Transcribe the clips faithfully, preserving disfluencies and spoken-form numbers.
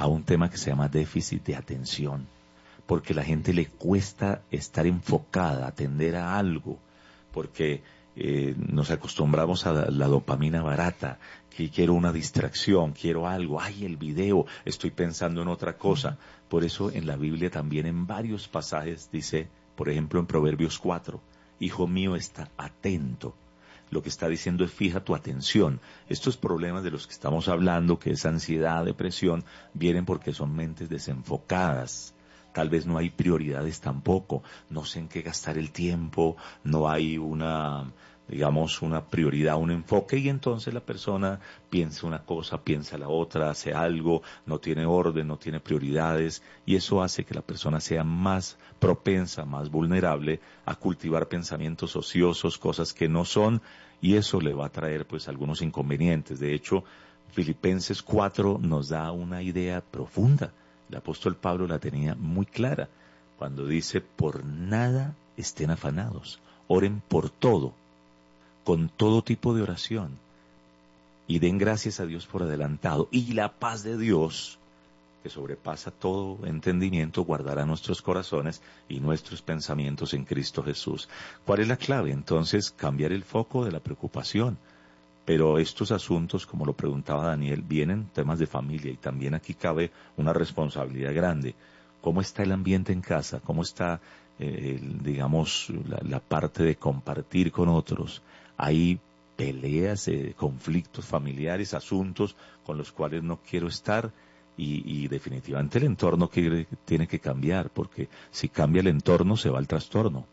a un tema que se llama déficit de atención, porque a la gente le cuesta estar enfocada, atender a algo, porque eh, nos acostumbramos a la, la dopamina barata, que quiero una distracción, quiero algo, ay, el video, estoy pensando en otra cosa. Por eso en la Biblia también en varios pasajes dice, por ejemplo en Proverbios cuatro, hijo mío, está atento. Lo que está diciendo es fija tu atención. Estos problemas de los que estamos hablando, que es ansiedad, depresión, vienen porque son mentes desenfocadas. Tal vez no hay prioridades tampoco, no sé en qué gastar el tiempo, no hay una, digamos, una prioridad, un enfoque, y entonces la persona piensa una cosa, piensa la otra, hace algo, no tiene orden, no tiene prioridades, y eso hace que la persona sea más propensa, más vulnerable a cultivar pensamientos ociosos, cosas que no son, y eso le va a traer pues algunos inconvenientes. De hecho, Filipenses cuatro nos da una idea profunda. El apóstol Pablo la tenía muy clara cuando dice, por nada estén afanados, oren por todo, con todo tipo de oración, y den gracias a Dios por adelantado, y la paz de Dios, que sobrepasa todo entendimiento, guardará nuestros corazones y nuestros pensamientos en Cristo Jesús. ¿Cuál es la clave? Entonces, cambiar el foco de la preocupación. Pero estos asuntos, como lo preguntaba Daniel, vienen temas de familia, y también aquí cabe una responsabilidad grande. ¿Cómo está el ambiente en casa? ¿Cómo está, eh, el, digamos, la, la parte de compartir con otros? Hay peleas, eh, conflictos familiares, asuntos con los cuales no quiero estar, y, y definitivamente el entorno que, tiene que cambiar, porque si cambia el entorno se va el trastorno.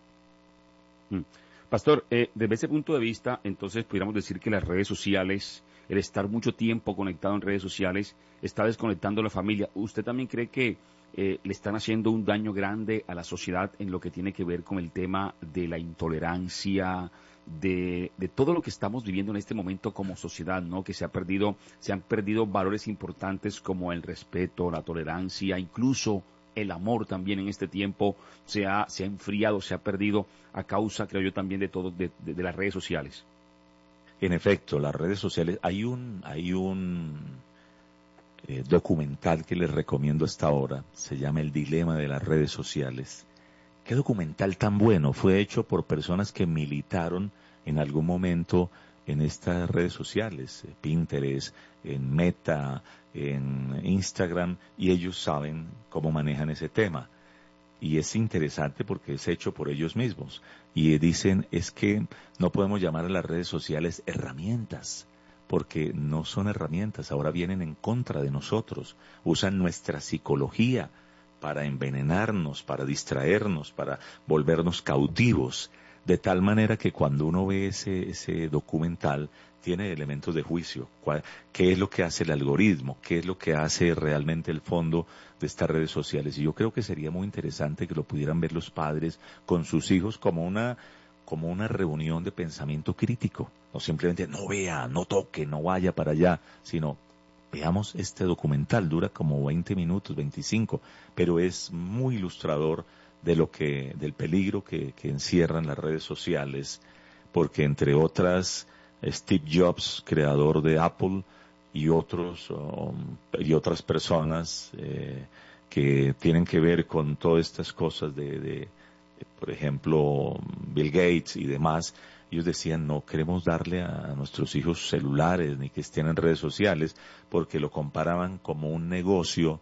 Mm. Pastor, eh, desde ese punto de vista, entonces pudiéramos decir que las redes sociales, el estar mucho tiempo conectado en redes sociales, está desconectando a la familia. ¿Usted también cree que eh, le están haciendo un daño grande a la sociedad en lo que tiene que ver con el tema de la intolerancia, de, de todo lo que estamos viviendo en este momento como sociedad, ¿no? Que se ha perdido, se han perdido valores importantes como el respeto, la tolerancia, incluso el amor también en este tiempo se ha, se ha enfriado, se ha perdido a causa, creo yo, también de todo, de, de, de las redes sociales. En efecto, las redes sociales, hay un, hay un eh, documental que les recomiendo hasta ahora, se llama El dilema de las redes sociales. Qué documental tan bueno, fue hecho por personas que militaron en algún momento en estas redes sociales, eh, Pinterest, en Meta, en Instagram, y ellos saben cómo manejan ese tema. Y es interesante porque es hecho por ellos mismos. Y dicen, es que no podemos llamar a las redes sociales herramientas, porque no son herramientas, ahora vienen en contra de nosotros, usan nuestra psicología para envenenarnos, para distraernos, para volvernos cautivos, de tal manera que cuando uno ve ese, ese documental, tiene elementos de juicio. ¿Cuál, ¿Qué es lo que hace el algoritmo? ¿Qué es lo que hace realmente el fondo de estas redes sociales? Y yo creo que sería muy interesante que lo pudieran ver los padres con sus hijos como una, como una reunión de pensamiento crítico. No simplemente, no vea, no toque, no vaya para allá, sino veamos este documental, dura como veinte minutos, veinticinco, pero es muy ilustrador de lo que, del peligro que, que encierran las redes sociales, porque entre otras, Steve Jobs, creador de Apple, y otros um, y otras personas eh, que tienen que ver con todas estas cosas de, de, de, por ejemplo, Bill Gates y demás. Ellos decían, no queremos darle a nuestros hijos celulares ni que estén en redes sociales, porque lo comparaban como un negocio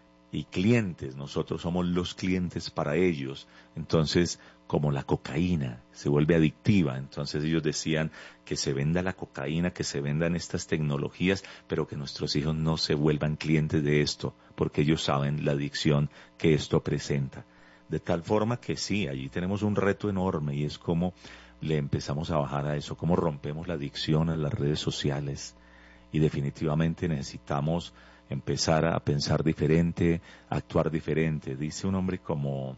y clientes, nosotros somos los clientes para ellos. Entonces, como la cocaína se vuelve adictiva, entonces ellos decían que se venda la cocaína, que se vendan estas tecnologías, pero que nuestros hijos no se vuelvan clientes de esto, porque ellos saben la adicción que esto presenta. De tal forma que sí, allí tenemos un reto enorme, y es como le empezamos a bajar a eso, cómo rompemos la adicción a las redes sociales. Y definitivamente necesitamos empezar a pensar diferente, a actuar diferente. Dice un hombre como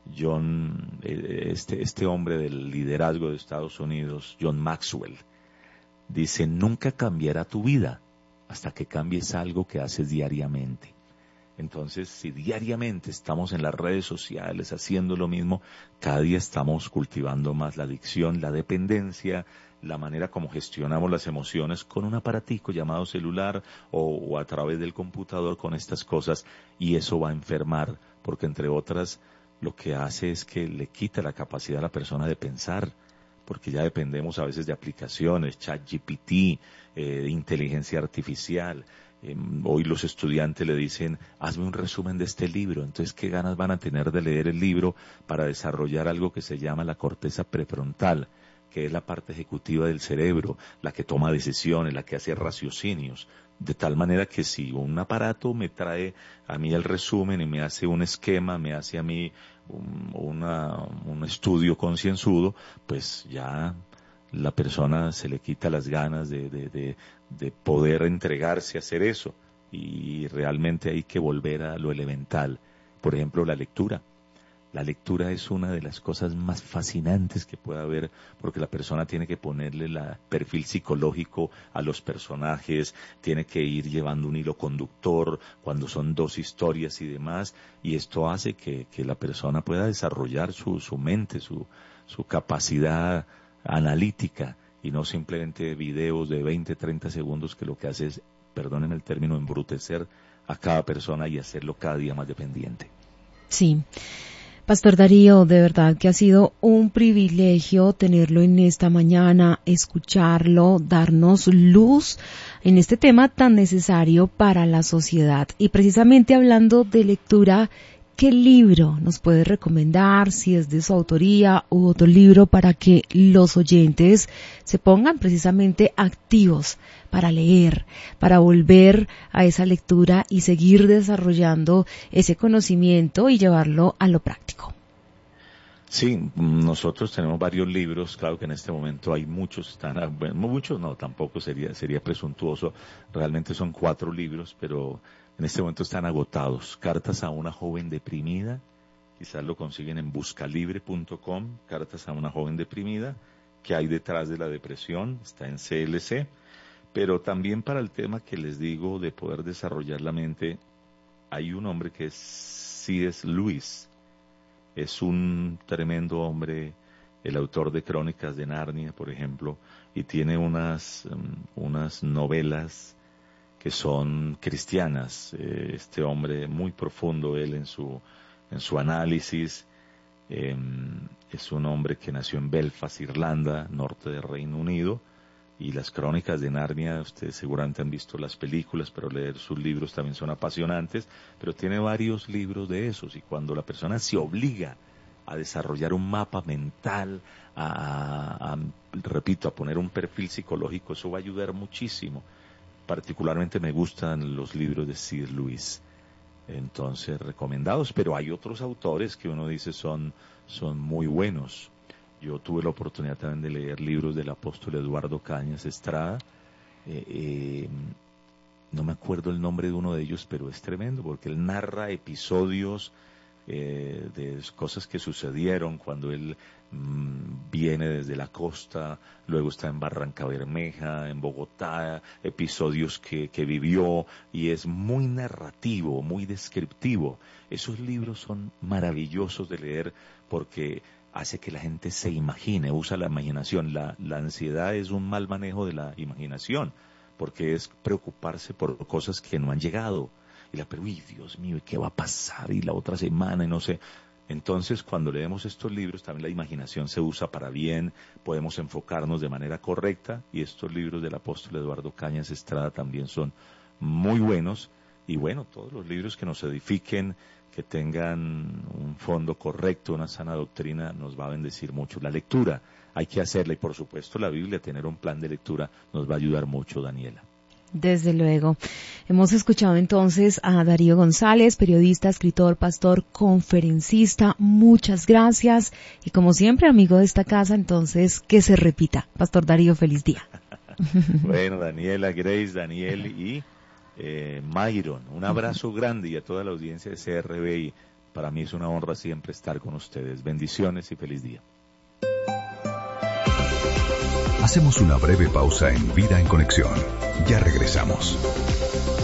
John, este, este hombre del liderazgo de Estados Unidos, John Maxwell, dice, nunca cambiará tu vida hasta que cambies algo que haces diariamente. Entonces, si diariamente estamos en las redes sociales haciendo lo mismo, cada día estamos cultivando más la adicción, la dependencia, la manera como gestionamos las emociones con un aparatico llamado celular o, o a través del computador con estas cosas, y eso va a enfermar, porque entre otras lo que hace es que le quita la capacidad a la persona de pensar, porque ya dependemos a veces de aplicaciones, ChatGPT, eh, inteligencia artificial. Eh, hoy los estudiantes le dicen, hazme un resumen de este libro. Entonces, ¿qué ganas van a tener de leer el libro para desarrollar algo que se llama la corteza prefrontal, que es la parte ejecutiva del cerebro, la que toma decisiones, la que hace raciocinios? De tal manera que si un aparato me trae a mí el resumen y me hace un esquema, me hace a mí un, una, un estudio concienzudo, pues ya la persona se le quita las ganas de, de, de, de poder entregarse a hacer eso, y realmente hay que volver a lo elemental. Por ejemplo, la lectura. La lectura es una de las cosas más fascinantes que puede haber, porque la persona tiene que ponerle el perfil psicológico a los personajes, tiene que ir llevando un hilo conductor cuando son dos historias y demás, y esto hace que, que la persona pueda desarrollar su, su mente, su, su capacidad analítica, y no simplemente videos de veinte, treinta segundos que lo que hace es, perdónenme el término, embrutecer a cada persona y hacerlo cada día más dependiente. Sí. Pastor Darío, de verdad que ha sido un privilegio tenerlo en esta mañana, escucharlo, darnos luz en este tema tan necesario para la sociedad. Y precisamente hablando de lectura, ¿qué libro nos puede recomendar, si es de su autoría u otro libro, para que los oyentes se pongan precisamente activos para leer, para volver a esa lectura y seguir desarrollando ese conocimiento y llevarlo a lo práctico? Sí, nosotros tenemos varios libros, claro que en este momento hay muchos, están, bueno, muchos no, tampoco sería, sería presuntuoso, realmente son cuatro libros, pero en este momento están agotados. Cartas a una joven deprimida, quizás lo consiguen en buscalibre punto com, Cartas a una joven deprimida, ¿qué hay detrás de la depresión? Está en C L C, pero también para el tema que les digo de poder desarrollar la mente, hay un hombre que es C S Lewis, es un tremendo hombre, el autor de Crónicas de Narnia, por ejemplo, y tiene unas, um, unas novelas que son cristianas. Eh, este hombre muy profundo, él en su, en su análisis, eh, es un hombre que nació en Belfast, Irlanda, norte del Reino Unido, y las Crónicas de Narnia, ustedes seguramente han visto las películas, pero leer sus libros también son apasionantes, pero tiene varios libros de esos, y cuando la persona se obliga a desarrollar un mapa mental, a, a, repito, a poner un perfil psicológico, eso va a ayudar muchísimo. Particularmente me gustan los libros de C S Lewis, entonces recomendados, pero hay otros autores que uno dice son, son muy buenos. Yo tuve la oportunidad también de leer libros del apóstol Eduardo Cañas Estrada, eh, eh, no me acuerdo el nombre de uno de ellos, pero es tremendo porque él narra episodios eh, de cosas que sucedieron cuando él mmm, viene desde la costa, luego está en Barranca Bermeja, en Bogotá, episodios que, que vivió, y es muy narrativo, muy descriptivo. Esos libros son maravillosos de leer porque hace que la gente se imagine, usa la imaginación. La, la ansiedad es un mal manejo de la imaginación, porque es preocuparse por cosas que no han llegado. Y la, pero, uy, Dios mío, ¿qué va a pasar? Y la otra semana, y no sé. Entonces, cuando leemos estos libros, también la imaginación se usa para bien, podemos enfocarnos de manera correcta, y estos libros del apóstol Eduardo Cañas Estrada también son muy buenos. Y bueno, todos los libros que nos edifiquen, que tengan un fondo correcto, una sana doctrina, nos va a bendecir mucho. La lectura hay que hacerla, y por supuesto la Biblia, tener un plan de lectura nos va a ayudar mucho, Daniela. Desde luego. Hemos escuchado entonces a Darío González, periodista, escritor, pastor, conferencista. Muchas gracias. Y como siempre, amigo de esta casa, entonces, que se repita. Pastor Darío, feliz día. Bueno, Daniela, Grace, Daniel y eh, Myron, un abrazo grande, y a toda la audiencia de C R B I. Para mí es una honra siempre estar con ustedes. Bendiciones y feliz día. Hacemos una breve pausa en Vida en Conexión. Ya regresamos.